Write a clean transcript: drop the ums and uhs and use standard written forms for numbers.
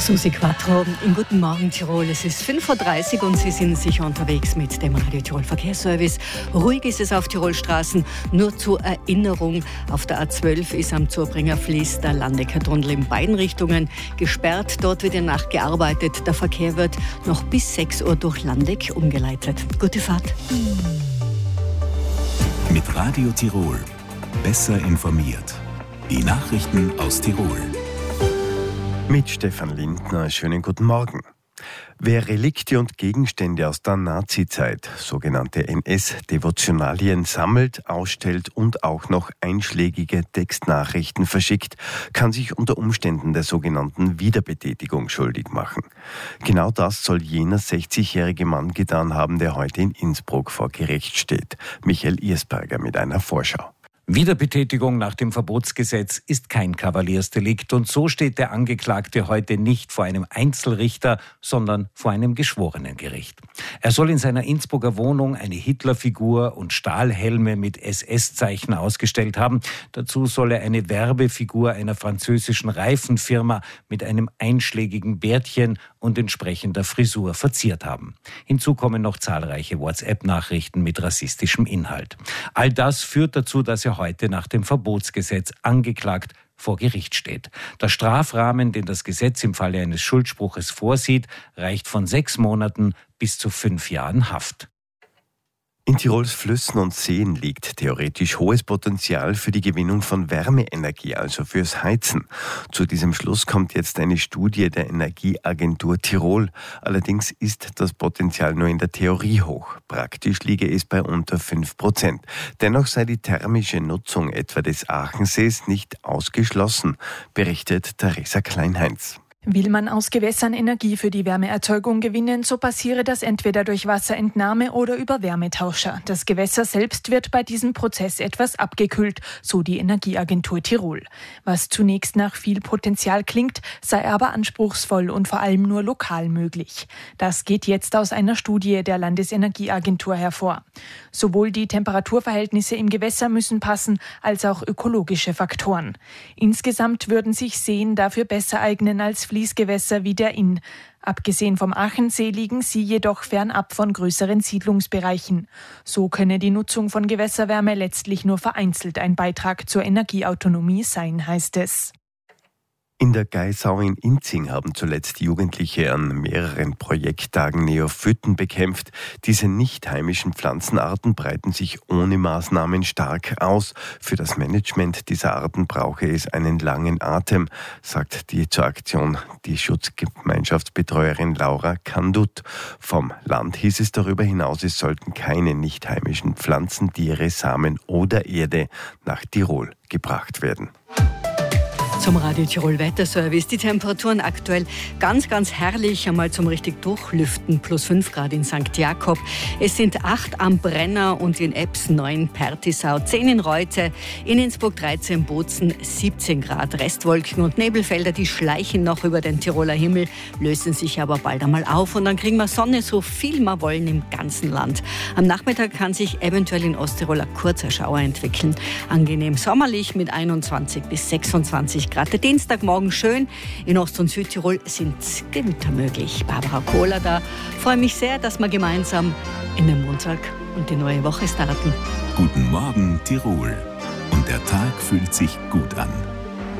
Susi Quattro, in Guten Morgen Tirol. Es ist 5.30 Uhr und Sie sind sicher unterwegs mit dem Radio Tirol Verkehrsservice. Ruhig ist es auf Tirolstraßen. Nur zur Erinnerung, auf der A12 ist am Zurbringer Fließ der Landecker-Tunnel in beiden Richtungen gesperrt. Dort wird in der Nacht gearbeitet. Der Verkehr wird noch bis 6 Uhr durch Landeck umgeleitet. Gute Fahrt. Mit Radio Tirol. Besser informiert. Die Nachrichten aus Tirol. Mit Stefan Lindner, schönen guten Morgen. Wer Relikte und Gegenstände aus der Nazizeit, sogenannte NS-Devotionalien, sammelt, ausstellt und auch noch einschlägige Textnachrichten verschickt, kann sich unter Umständen der sogenannten Wiederbetätigung schuldig machen. Genau das soll jener 60-jährige Mann getan haben, der heute in Innsbruck vor Gericht steht. Michael Irsberger mit einer Vorschau. Wiederbetätigung nach dem Verbotsgesetz ist kein Kavaliersdelikt und so steht der Angeklagte heute nicht vor einem Einzelrichter, sondern vor einem Geschworenengericht. Er soll in seiner Innsbrucker Wohnung eine Hitlerfigur und Stahlhelme mit SS-Zeichen ausgestellt haben. Dazu soll er eine Werbefigur einer französischen Reifenfirma mit einem einschlägigen Bärtchen und entsprechender Frisur verziert haben. Hinzu kommen noch zahlreiche WhatsApp-Nachrichten mit rassistischem Inhalt. All das führt dazu, dass er heute nach dem Verbotsgesetz angeklagt vor Gericht steht. Der Strafrahmen, den das Gesetz im Falle eines Schuldspruches vorsieht, reicht von 6 Monaten bis zu 5 Jahren Haft. In Tirols Flüssen und Seen liegt theoretisch hohes Potenzial für die Gewinnung von Wärmeenergie, also fürs Heizen. Zu diesem Schluss kommt jetzt eine Studie der Energieagentur Tirol. Allerdings ist das Potenzial nur in der Theorie hoch. Praktisch liege es bei unter 5%. Dennoch sei die thermische Nutzung etwa des Aachensees nicht ausgeschlossen, berichtet Theresa Kleinheinz. Will man aus Gewässern Energie für die Wärmeerzeugung gewinnen, so passiere das entweder durch Wasserentnahme oder über Wärmetauscher. Das Gewässer selbst wird bei diesem Prozess etwas abgekühlt, so die Energieagentur Tirol. Was zunächst nach viel Potenzial klingt, sei aber anspruchsvoll und vor allem nur lokal möglich. Das geht jetzt aus einer Studie der Landesenergieagentur hervor. Sowohl die Temperaturverhältnisse im Gewässer müssen passen, als auch ökologische Faktoren. Insgesamt würden sich Seen dafür besser eignen als Fließgewässer wie der Inn. Abgesehen vom Aachensee liegen sie jedoch fernab von größeren Siedlungsbereichen. So könne die Nutzung von Gewässerwärme letztlich nur vereinzelt ein Beitrag zur Energieautonomie sein, heißt es. In der Gaisau in Inzing haben zuletzt Jugendliche an mehreren Projekttagen Neophyten bekämpft. Diese nicht heimischen Pflanzenarten breiten sich ohne Maßnahmen stark aus. Für das Management dieser Arten brauche es einen langen Atem, sagt die zur Aktion die Schutzgemeinschaftsbetreuerin Laura Kandut. Vom Land hieß es darüber hinaus, es sollten keine nicht heimischen Pflanzen, Tiere, Samen oder Erde nach Tirol gebracht werden. Zum Radio Tirol Wetterservice. Die Temperaturen aktuell ganz, ganz herrlich. Einmal zum richtig Durchlüften. Plus 5 Grad in St. Jakob. Es sind 8 am Brenner und in Ebbs 9 Pertisau, 10 in Reute, in Innsbruck 13 Bozen, 17 Grad. Restwolken und Nebelfelder, die schleichen noch über den Tiroler Himmel, lösen sich aber bald einmal auf. Und dann kriegen wir Sonne, so viel wir wollen im ganzen Land. Am Nachmittag kann sich eventuell in Osttirol ein kurzer Schauer entwickeln. Angenehm sommerlich mit 21 bis 26 Grad. Der Dienstagmorgen schön. In Ost- und Südtirol sind Gewitter möglich. Barbara Kohler da. Freue mich sehr, dass wir gemeinsam in den Montag und die neue Woche starten. Guten Morgen Tirol. Und der Tag fühlt sich gut an.